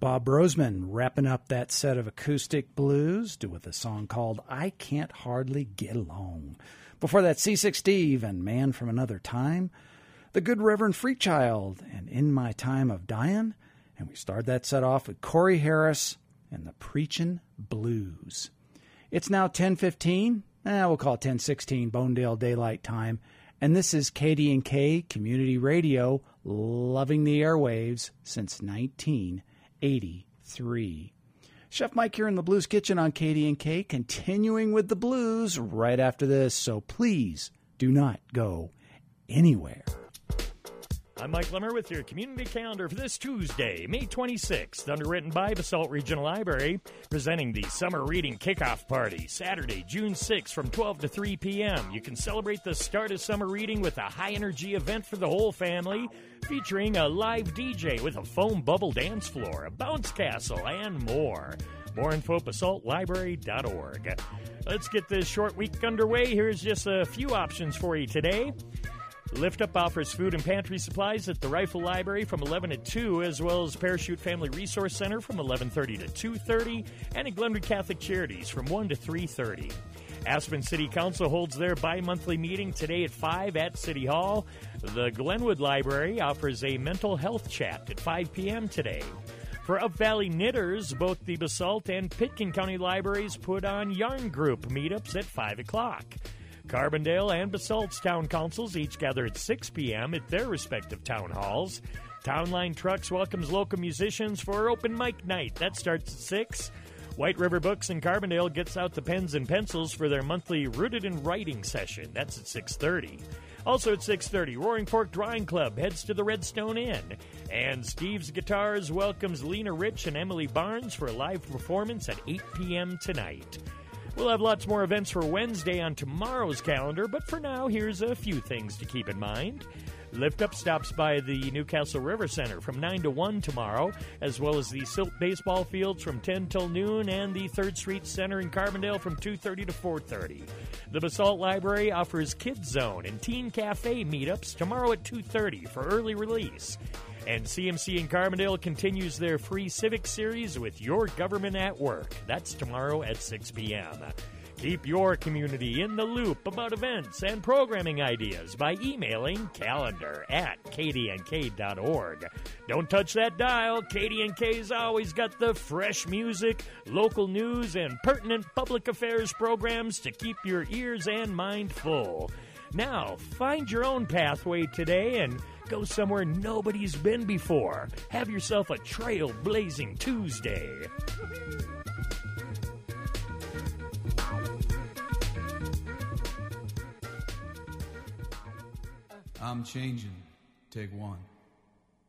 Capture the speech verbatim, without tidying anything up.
Bob Roseman wrapping up that set of acoustic blues with a song called I Can't Hardly Get Along. Before that, Seasick Steve and Man from Another Time, the Good Reverend Freakchild and In My Time of Dyin', and we started that set off with Corey Harris and the Preachin' Blues. It's now ten fifteen, eh, we'll call it ten sixteen, Bonedale Daylight Time, and this is K D and K Community Radio, loving the airwaves since nineteen eighty-three. Chef Mike here in the Blues Kitchen on K D and K, continuing with the blues right after this, so please do not go anywhere. I'm Mike Lemmer with your community calendar for this Tuesday, May twenty-sixth, underwritten by Basalt Regional Library, presenting the Summer Reading Kickoff Party, Saturday, June sixth from twelve to three p.m. You can celebrate the start of summer reading with a high-energy event for the whole family, featuring a live D J with a foam bubble dance floor, a bounce castle, and more. More info at basalt library dot org. Let's get this short week underway. Here's just a few options for you today. Lift Up offers food and pantry supplies at the Rifle Library from eleven to two, as well as Parachute Family Resource Center from eleven thirty to two thirty, and at Glenwood Catholic Charities from one to three thirty. Aspen City Council holds their bi-monthly meeting today at five at City Hall. The Glenwood Library offers a mental health chat at five p.m. today. For Up Valley Knitters, both the Basalt and Pitkin County Libraries put on Yarn Group meetups at five o'clock. Carbondale and Basalt's town councils each gather at six p.m. at their respective town halls. Townline Trucks welcomes local musicians for open mic night. That starts at six. White River Books in Carbondale gets out the pens and pencils for their monthly Rooted in Writing session. That's at six thirty. Also at six thirty, Roaring Fork Drawing Club heads to the Redstone Inn. And Steve's Guitars welcomes Lena Rich and Emily Barnes for a live performance at eight p.m. tonight. We'll have lots more events for Wednesday on tomorrow's calendar, but for now, here's a few things to keep in mind. Lift Up stops by the Newcastle River Center from nine to one tomorrow, as well as the Silt Baseball Fields from ten till noon, and the third Street Center in Carbondale from two thirty to four thirty. The Basalt Library offers Kids Zone and Teen Cafe meetups tomorrow at two thirty for early release. And C M C in Carbondale continues their free civic series with Your Government at Work. That's tomorrow at six p.m. Keep your community in the loop about events and programming ideas by emailing calendar at k d n k dot org. Don't touch that dial. K D N K's always got the fresh music, local news, and pertinent public affairs programs to keep your ears and mind full. Now, find your own pathway today and go somewhere nobody's been before. Have yourself a trailblazing Tuesday. I'm changing. Take one.